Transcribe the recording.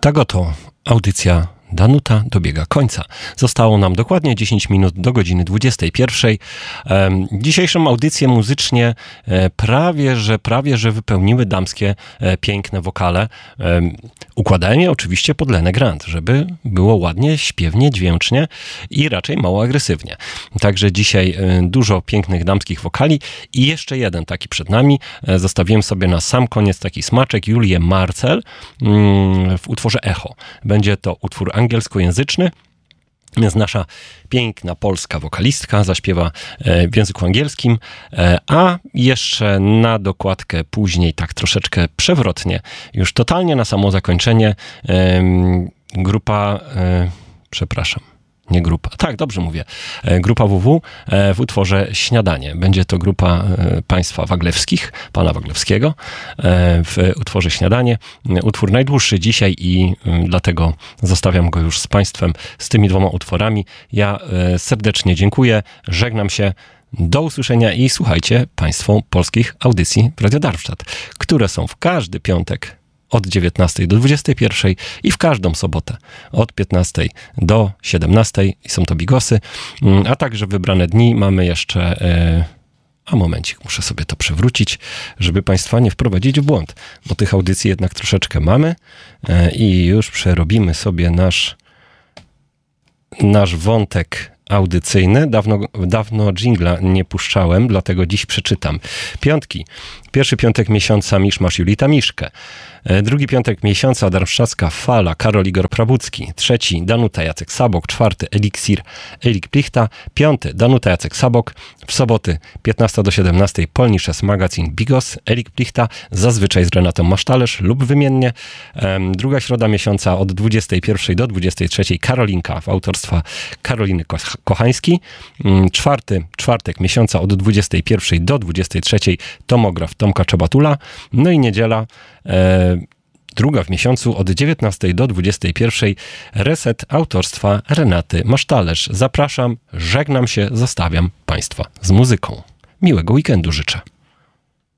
Tak oto audycja Danuta dobiega końca. Zostało nam dokładnie 10 minut do godziny 21. Dzisiejszą audycję muzycznie prawie że wypełniły damskie piękne wokale. Układałem je oczywiście pod Lenę Grant, żeby było ładnie, śpiewnie, dźwięcznie i raczej mało agresywnie. Także dzisiaj dużo pięknych damskich wokali i jeszcze jeden taki przed nami. Zostawiłem sobie na sam koniec taki smaczek Julię Marcel w utworze Echo. Będzie to utwór angielskojęzyczny. Jest nasza piękna polska wokalistka, zaśpiewa w języku angielskim, a jeszcze na dokładkę później tak troszeczkę przewrotnie, już totalnie na samo zakończenie grupa, grupa WW w utworze Śniadanie. Będzie to grupa państwa Waglewskich, pana Waglewskiego w utworze Śniadanie. Utwór najdłuższy dzisiaj i dlatego zostawiam go już z państwem z tymi dwoma utworami. Ja serdecznie dziękuję, żegnam się. Do usłyszenia i słuchajcie państwo polskich audycji w Radio Darmstadt, które są w każdy piątek od 19 do 21 i w każdą sobotę od 15 do 17 i są to bigosy, a także wybrane dni mamy jeszcze, momencik, muszę sobie to przewrócić, żeby państwa nie wprowadzić w błąd, bo tych audycji jednak troszeczkę mamy i już przerobimy sobie nasz wątek audycyjny. Dawno dżingla nie puszczałem, dlatego dziś przeczytam. Piątki. Pierwszy piątek miesiąca Miszmasz Julita Miszkę. Drugi piątek miesiąca Darmszczacka Fala Karol Igor Prabucki. Trzeci Danuta Jacek Sabok. Czwarty Eliksir Elik Plichta. Piąty Danuta Jacek Sabok. W soboty 15 do 17 Polnisches Magazin Bigos Elik Plichta. Zazwyczaj z Renatą Masztalerz lub wymiennie. Druga środa miesiąca od 21 do 23 Karolinka w autorstwa Karoliny Kochański. Czwartek miesiąca od 21 do 23 Tomograf Tomka Czabatula. No i niedziela druga w miesiącu od 19 do 21 Reset autorstwa Renaty Masztalerz. Zapraszam, żegnam się, zostawiam państwa z muzyką. Miłego weekendu życzę.